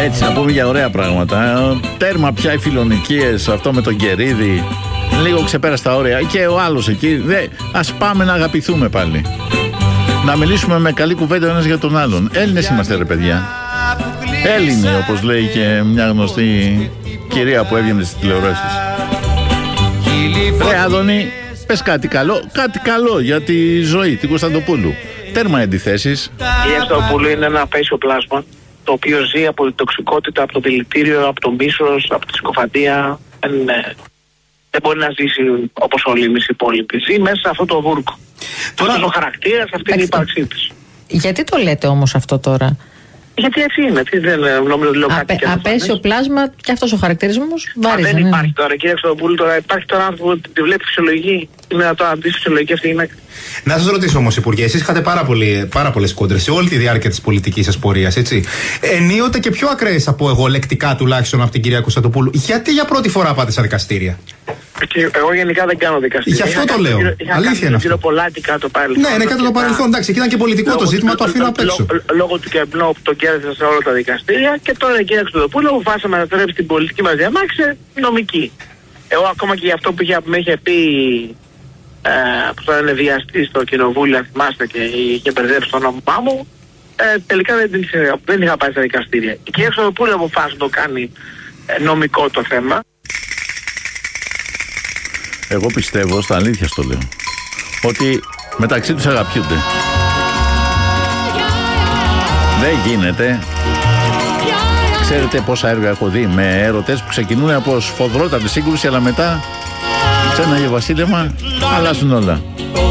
Έτσι, να πούμε για ωραία πράγματα. Τέρμα πια οι φιλονικίες, αυτό με τον Κερίδη. Λίγο ξεπέρασε τα όρια. Και ο άλλος εκεί. Ας πάμε να αγαπηθούμε πάλι. Να μιλήσουμε με καλή κουβέντα ο ένας για τον άλλον. Έλληνες είμαστε, ρε παιδιά. Έλληνοι, όπως λέει και μια γνωστή κυρία που έβγαινε στις τηλεοράσεις. Ρε Άδωνη, πες κάτι καλό για τη ζωή, την Κωνσταντοπούλου. Τέρμα αντιθέσεις. Η Κωνσταντοπούλου είναι ένα απέσιο πλάσμα, το οποίο ζει από την τοξικότητα, από το δηλητήριο, από το μίσος, από τη συκοφαντία. Δεν μπορεί να ζήσει όπως όλοι εμείς οι υπόλοιποι. Ζει μέσα σε αυτό το βούρκο. Αυτός ο χαρακτήρας, αυτή είναι η ύπαρξή της. Γιατί το λέτε όμως αυτό τώρα? Γιατί έτσι είναι. Δεν νομίζω ότι λέω κάτι. Απέσιο πλάσμα και αυτός ο χαρακτηρισμός βαρύς. Δεν υπάρχει τώρα, κύριε Κωνσταντοπούλου, τώρα υπάρχει τώρα άνθρωπο που τη βλέπει φυσιολογική. Είναι να το αντίσει φυσιολογική αυτή η γυναίκα. Να σας ρωτήσω όμως, Υπουργέ, εσείς είχατε πάρα πολλές κόντρες σε όλη τη διάρκεια της πολιτικής σας πορείας, έτσι. Ενίοτε και πιο ακραίες θα πω εγώ, λεκτικά τουλάχιστον από την κυρία Κωνσταντοπούλου. Γιατί για πρώτη φορά πάτε στα δικαστήρια? Εγώ γενικά δεν κάνω δικαστήρια. Γι' αυτό το λέω. Αλήθεια είναι αυτό. Κυροπολάτη κάτω παρελθόν. Ναι, είναι κάτω το παρελθόν. Εντάξει, και ήταν και πολιτικό το ζήτημα, το αφήνω απ' έξω. Λόγω του κεμπνού που το κέρδισα σε όλα τα δικαστήρια και τώρα η κυρία Κωνσταντοπούλου αποφάσισε να μετατρέψει την πολιτική μας διαμάχη σε νομική. Εγώ ακόμα και για αυτό που με είχε πει που τώρα είναι βιαστή στο κοινοβούλιο, αν θυμάστε, και είχε μπερδέψει το όνομά μου, τελικά δεν είχα πάει στα δικαστήρια. Η κυρία Κωνσταντοπούλου αποφάσισε να το κάνει νομικό το θέμα. Εγώ πιστεύω, στα αλήθεια στο λέω, ότι μεταξύ τους αγαπιούνται. Δεν γίνεται. Ξέρετε πόσα έργα έχω δει με έρωτες που ξεκινούν από σφοδρότατη σύγκρουση, αλλά μετά σε ένα γεβασίλεμα αλλάζουν όλα.